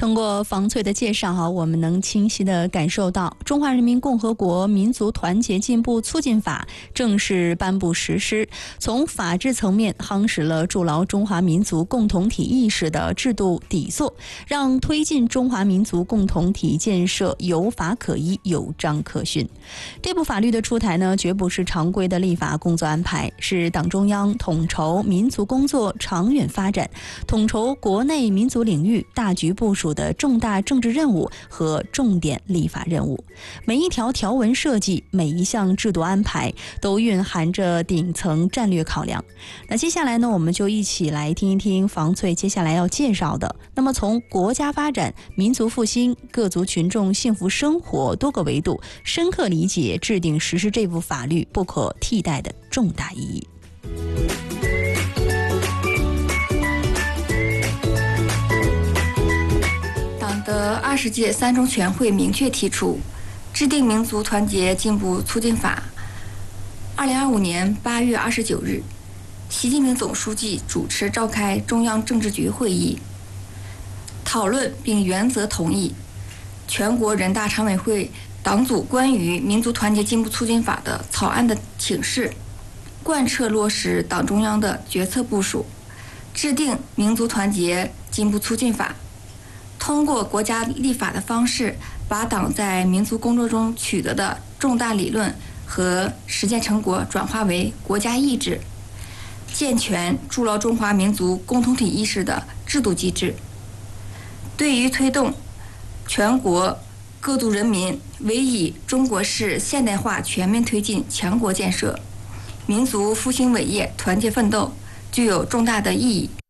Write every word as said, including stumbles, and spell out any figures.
通过房翠的介绍哈，我们能清晰地感受到《中华人民共和国民族团结进步促进法》正式颁布实施，从法治层面夯实了筑牢中华民族共同体意识的制度底座，让推进中华民族共同体建设有法可依、有章可循。这部法律的出台呢，绝不是常规的立法工作安排，是党中央统筹民族工作长远发展、统筹国内民族领域大局部署的重大政治任务和重点立法任务。每一条条文设计，每一项制度安排，都蕴含着顶层战略考量。那接下来呢，我们就一起来听一听房翠接下来要介绍的。那么从国家发展、民族复兴、各族群众幸福生活多个维度，深刻理解制定实施这部法律不可替代的重大意义。 党的二十届三中全会明确提出，制定民族团结进步促进法。二零二五年八月二十九日，习近平总书记主持召开中央政治局会议，讨论并原则同意全国人大常委会党组关于民族团结进步促进法的草案的请示，贯彻落实党中央的决策部署，制定民族团结进步促进法，通过国家立法的方式，把党在民族工作中取得的重大理论和实践成果转化为国家意志，健全筑牢中华民族共同体意识的制度机制。对于推动全国各族人民为以中国式现代化全面推进强国建设、民族复兴伟业团结奋斗，具有重大的意义。